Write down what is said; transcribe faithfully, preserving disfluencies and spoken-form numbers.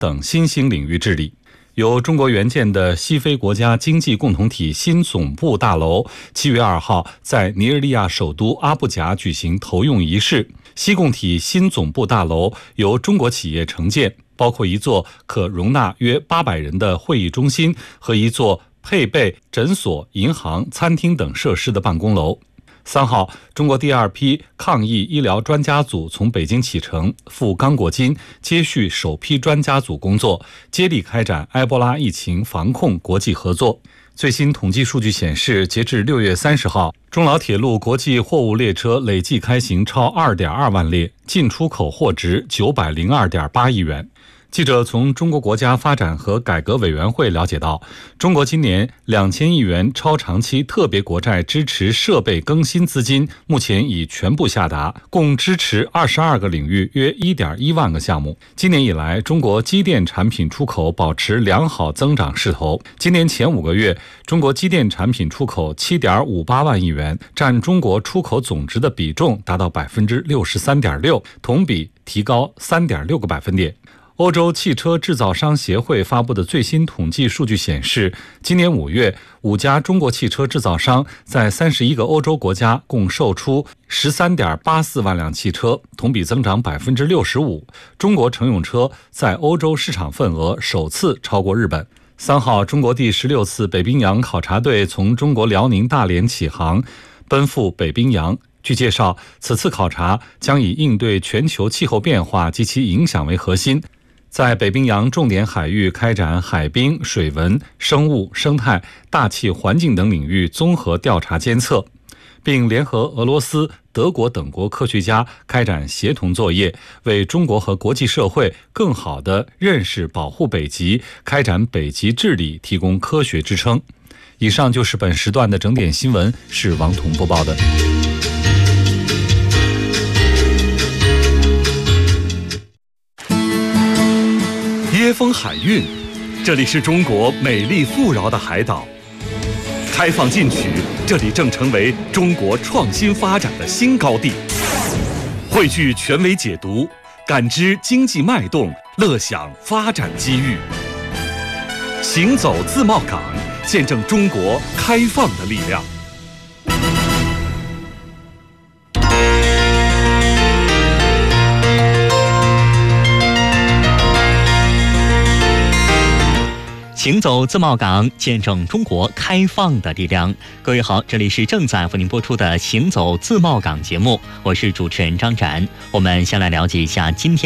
等新兴领域治理。由中国援建的西非国家经济共同体新总部大楼七月二号在尼日利亚首都阿布贾举行投用仪式。西共体新总部大楼由中国企业承建，包括一座可容纳约八百人的会议中心和一座配备诊所、银行、餐厅等设施的办公楼。三号，中国第二批抗疫医疗专家组从北京启程，赴刚果金接续首批专家组工作，接力开展埃博拉疫情防控国际合作。最新统计数据显示，截至六月三十号，中老铁路国际货物列车累计开行超 二点二万列，进出口货值九百零二点八亿元。记者从中国国家发展和改革委员会了解到，中国今年两千亿元超长期特别国债支持设备更新资金目前已全部下达，共支持二十二个领域约 一点一万个项目。今年以来，中国机电产品出口保持良好增长势头。今年前五个月，中国机电产品出口 七点五八万亿元，占中国出口总值的比重达到 百分之六十三点六， 同比提高 三点六个百分点。欧洲汽车制造商协会发布的最新统计数据显示，今年五月，五家中国汽车制造商在三十一个欧洲国家共售出 十三点八四万辆汽车，同比增长 百分之六十五。中国乘用车在欧洲市场份额首次超过日本。三号，中国第十六次北冰洋考察队从中国辽宁大连起航，奔赴北冰洋。据介绍，此次考察将以应对全球气候变化及其影响为核心，在北冰洋重点海域开展海冰、水文、生物、生态、大气环境等领域综合调查监测，并联合俄罗斯、德国等国科学家开展协同作业，为中国和国际社会更好地认识保护北极、开展北极治理提供科学支撑。以上就是本时段的整点新闻，是王彤播报的。 椰风海韵，这里是中国美丽富饶的海岛。开放进取，这里正成为中国创新发展的新高地。汇聚权威解读，感知经济脉动，乐享发展机遇。行走自贸港，见证中国开放的力量。 行走自贸港，见证中国开放的力量。各位好，这里是正在为您播出的行走自贸港节目，我是主持人张展。我们先来了解一下今天